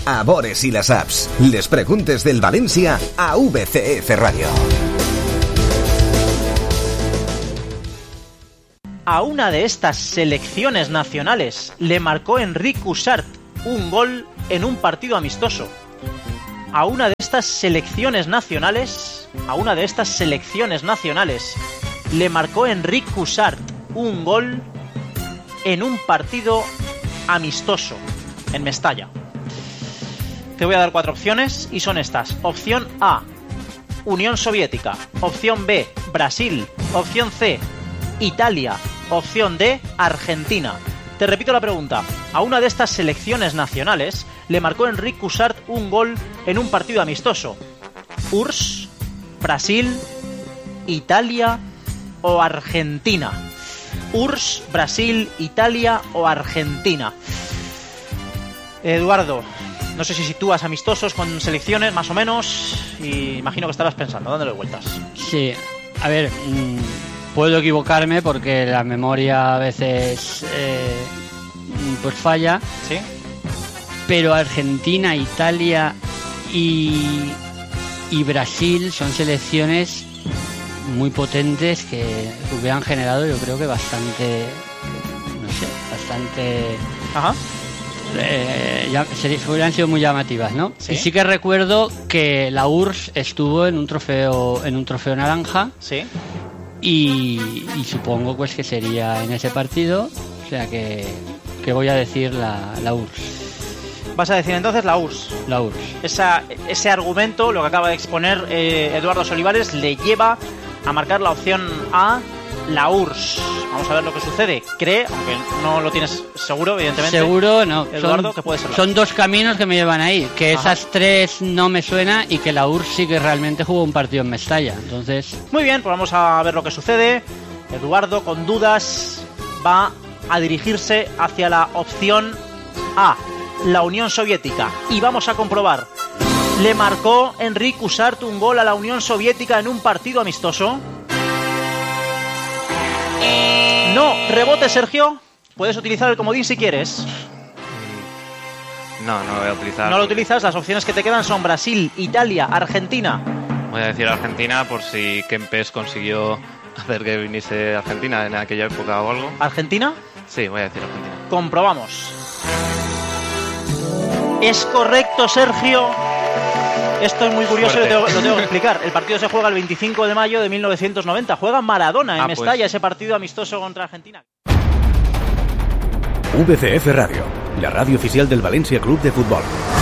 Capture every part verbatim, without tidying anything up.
a Bores y las apps. Les preguntes del Valencia a V C F Radio. A una de estas selecciones nacionales le marcó Enric Cuixart un gol en un partido amistoso. A una de estas selecciones nacionales, a una de estas selecciones nacionales le marcó Enric Cuixart un gol en un partido amistoso en Mestalla. Te voy a dar cuatro opciones y son estas. Opción A, Unión Soviética. Opción B, Brasil. Opción C, Italia. Opción D, Argentina. Te repito la pregunta. A una de estas selecciones nacionales le marcó Enric Cuixart un gol en un partido amistoso. U R S S, Brasil, Italia o Argentina. U R S S, Brasil, Italia o Argentina. Eduardo, no sé si sitúas amistosos con selecciones, más o menos, y imagino que estarás pensando, dándole vueltas. Sí, a ver, mmm, puedo equivocarme porque la memoria a veces eh, pues falla. Sí. Pero Argentina, Italia y, y Brasil son selecciones muy potentes que hubieran generado, yo creo que bastante, no sé, bastante... Ajá. Eh, ya, serían, hubieran sido muy llamativas, ¿no? ¿Sí? Y sí que recuerdo que la U R S S estuvo en un trofeo, en un trofeo naranja. Sí. Y, y supongo pues que sería en ese partido, o sea que, que voy a decir la, la U R S S. Vas a decir entonces la U R S S. La U R S S. Esa, ese argumento, lo que acaba de exponer eh, Eduardo Solivares, le lleva a marcar la opción A, la U R S S. Vamos a ver lo que sucede. Cree, aunque no lo tienes seguro, evidentemente. Seguro, no. Eduardo, son, que puede ser. Son dos caminos que me llevan ahí. Que Ajá. Esas tres no me suena y que la U R S S sí que realmente jugó un partido en Mestalla. Entonces... Muy bien, pues vamos a ver lo que sucede. Eduardo, con dudas, va a dirigirse hacia la opción A, la Unión Soviética. Y vamos a comprobar. ¿Le marcó Enric Cuixart un gol a la Unión Soviética en un partido amistoso? No, rebote, Sergio. Puedes utilizar el comodín si quieres. No, no lo voy a utilizar. No lo utilizas, las opciones que te quedan son Brasil, Italia, Argentina. Voy a decir Argentina por si Kempes consiguió hacer que viniese Argentina en aquella época o algo. ¿Argentina? Sí, voy a decir Argentina. Comprobamos. Es correcto, Sergio. Esto es muy curioso y lo tengo, lo tengo que explicar. El partido se juega el veinticinco de mayo de mil novecientos noventa. Juega Maradona en ah, Mestalla, pues. ese partido amistoso contra Argentina. V C F Radio, la radio oficial del Valencia Club de Fútbol.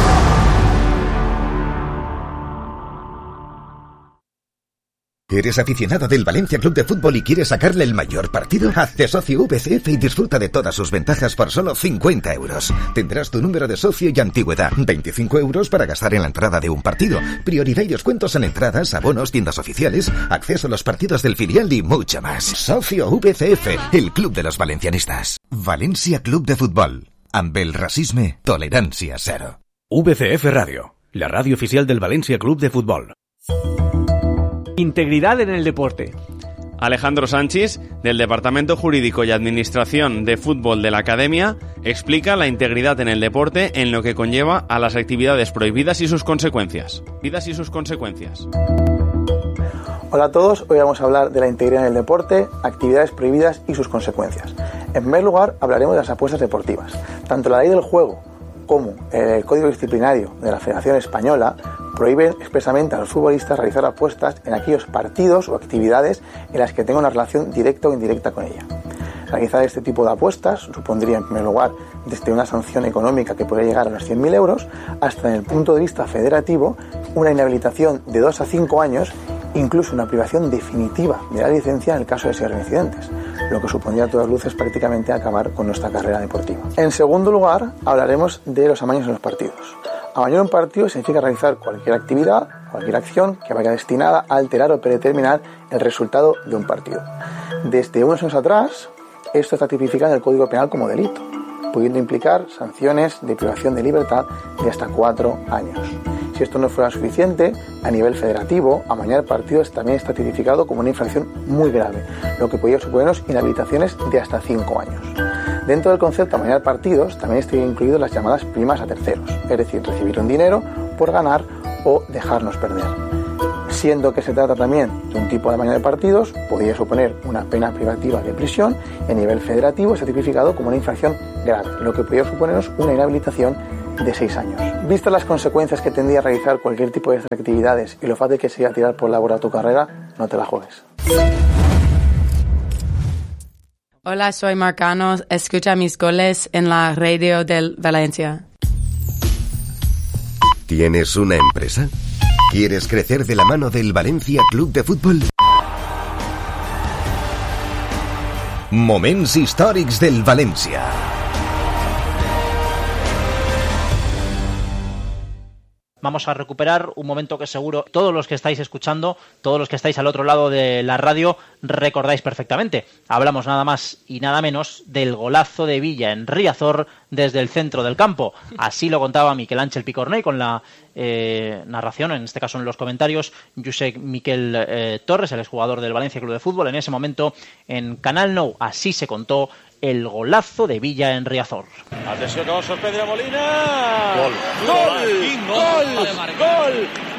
¿Eres aficionado del Valencia Club de Fútbol y quieres sacarle el mayor partido? Hazte socio V C F y disfruta de todas sus ventajas por solo cincuenta euros. Tendrás tu número de socio y antigüedad, veinticinco euros para gastar en la entrada de un partido, prioridad y descuentos en entradas, abonos, tiendas oficiales, acceso a los partidos del filial y mucho más. Socio V C F, el club de los valencianistas. Valencia Club de Fútbol. Amb el racisme, tolerancia cero. V C F Radio, la radio oficial del Valencia Club de Fútbol. Integridad en el deporte. Alejandro Sánchez, del Departamento Jurídico y Administración de Fútbol de la Academia, explica la integridad en el deporte en lo que conlleva a las actividades prohibidas y sus consecuencias. Vidas y sus consecuencias. Hola a todos, hoy vamos a hablar de la integridad en el deporte, actividades prohibidas y sus consecuencias. En primer lugar, hablaremos de las apuestas deportivas. Tanto la ley del juego como el Código Disciplinario de la Federación Española prohíben expresamente a los futbolistas realizar apuestas en aquellos partidos o actividades en las que tengan una relación directa o indirecta con ella. Realizar este tipo de apuestas supondría, en primer lugar, desde una sanción económica que podría llegar a los cien mil euros, hasta, en el punto de vista federativo, una inhabilitación de dos a cinco años, incluso una privación definitiva de la licencia en el caso de ser reincidentes, lo que supondría a todas luces prácticamente acabar con nuestra carrera deportiva. En segundo lugar, hablaremos de los amaños en los partidos. Amañar un partido significa realizar cualquier actividad, cualquier acción que vaya destinada a alterar o predeterminar el resultado de un partido. Desde unos años atrás, esto está tipificado en el Código Penal como delito, pudiendo implicar sanciones de privación de libertad de hasta cuatro años. Si esto no fuera suficiente, a nivel federativo, amañar partidos también está tipificado como una infracción muy grave, lo que podría suponernos inhabilitaciones de hasta cinco años. Dentro del concepto de amañar partidos también están incluidas las llamadas primas a terceros, es decir, recibir un dinero por ganar o dejarnos perder. Siendo que se trata también de un tipo de amaño de partidos, podría suponer una pena privativa de prisión y a nivel federativo está tipificado como una infracción grave, lo que podría suponernos una inhabilitación de seis años. Vistas las consecuencias que tendría a realizar cualquier tipo de estas actividades y lo fácil que sería tirar por la borda tu carrera, no te la juegues. Hola, soy Marcano. Escucha mis goles en la radio del Valencia. ¿Tienes una empresa? ¿Quieres crecer de la mano del Valencia Club de Fútbol? Moments històrics del València. Vamos a recuperar un momento que seguro todos los que estáis escuchando, todos los que estáis al otro lado de la radio, recordáis perfectamente. Hablamos nada más y nada menos del golazo de Villa en Riazor desde el centro del campo. Así lo contaba Miquel Ángel Picornell con la eh, narración, en este caso en los comentarios, Josep Miquel eh, Torres, el exjugador del Valencia Club de Fútbol, en ese momento en Canal Nou. Así se contó el golazo de Villa en Riazor. Atenció que va a sorprendre a Molina. Gol. Gol. Gol. Gol. Gol.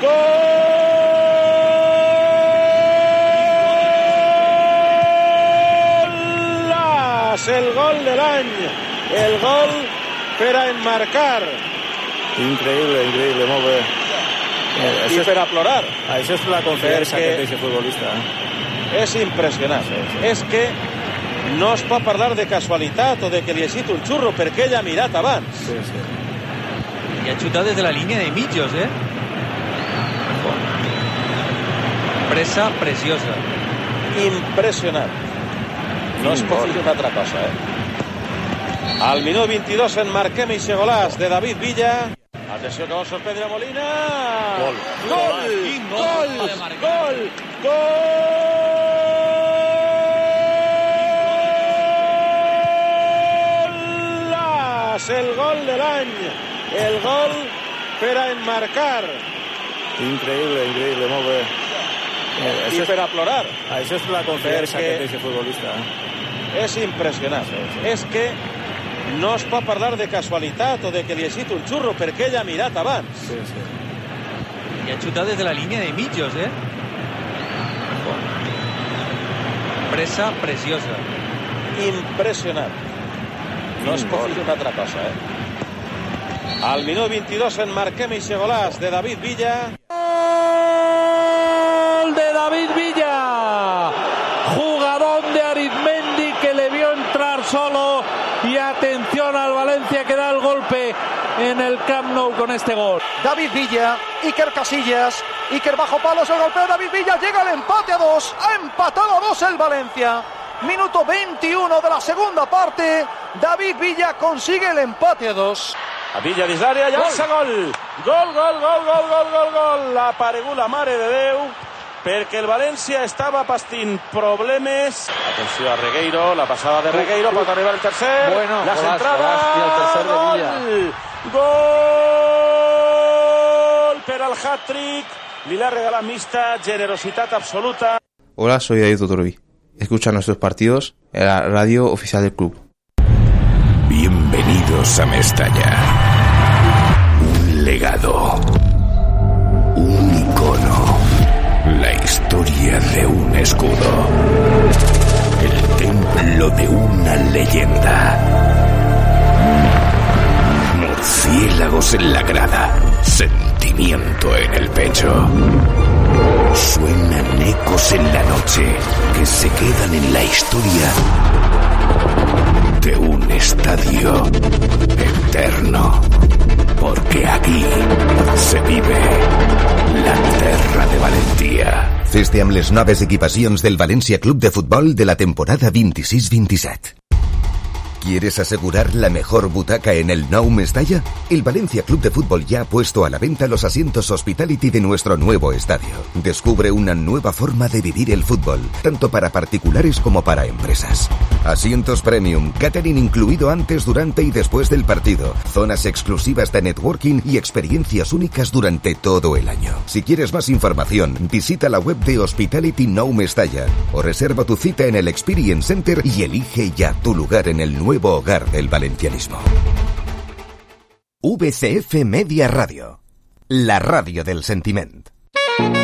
Gol. El gol del any. El gol per a enmarcar. Increïble, increïble, molt bé. Eh, I per a plorar. Això és la confiança que té aquest futbolista. És impressionant. Sí, sí. És que no es pot parlar de casualitat o de que li hagi un xurro perquè ell ha mirat abans. Sí, sí. I ha xutat des de la línia de mitjos, eh? Presa preciosa. Impressionant. No es pot dir una altra cosa, eh? Al minut vint-i-dos enmarquem eixe golàs de David Villa. Atenció que vol sorprendre a Molina. Gol. Gol. Gol. Gol. Gol. El gol de l'any, el gol per a enmarcar. Increïble, increïble, molt bé. Eh, I per a plorar. Això és la confiança que té aquest futbolista. És impressionant. Sí, sí. És que no es pot parlar de casualitat o de que li hagi un xurro perquè ell ha mirat abans. Sí, sí. I ha xutat des de la línia de mitjos, eh? Presa preciosa. Impressionant. No es pot dir una altra cosa, eh? Al minut vint-i-dos enmarquem eixe golàs de David Villa. Gol de David Villa. Jugadón de Arizmendi que le vio entrar solo. Y atención al Valencia que da el golpe en el Camp Nou con este gol. David Villa, Iker Casillas, Iker bajo palos, el golpeo de David Villa, llega el empate a dos. Ha empatado a dos el Valencia. Minuto veintiuno de la segunda parte. David Villa consigue el empate a dos. A Villa dins l'àrea, llança gol. Gol, gol, gol, gol, gol, gol, gol. Ha aparegut la mare de Déu perquè el València estava pastint problemes. Atenció a Regueiro, la passada de Regueiro, pot arribar el tercer. Bueno, la centrada. Y el tercer de Villa. Gol per al hat-trick. Li l'ha regalat mixta, generositat absoluta. Hola, soy David Otorbi. Escucha nuestros partidos en la radio oficial del club. Bienvenidos a Mestalla. Un legado. Un icono. La historia de un escudo. El templo de una leyenda. Murciélagos en la grada. Sentimiento en el pecho. Suenan ecos en la noche que se quedan en la historia de un estadio eterno. Porque aquí se vive la terra de Valentia. Fes-te amb les noves equipacions del València Club de Futbol de la temporada veintiséis veintisiete. ¿Quieres asegurar la mejor butaca en el Nou Mestalla? El Valencia Club de Fútbol ya ha puesto a la venta los asientos Hospitality de nuestro nuevo estadio. Descubre una nueva forma de vivir el fútbol, tanto para particulares como para empresas. Asientos premium, catering incluido antes, durante y después del partido, zonas exclusivas de networking y experiencias únicas durante todo el año. Si quieres más información, visita la web de Hospitality Nou Mestalla o reserva tu cita en el Experience Center y elige ya tu lugar en el nuevo nuevo hogar del valencianismo. V C F Media Radio, la radio del sentiment.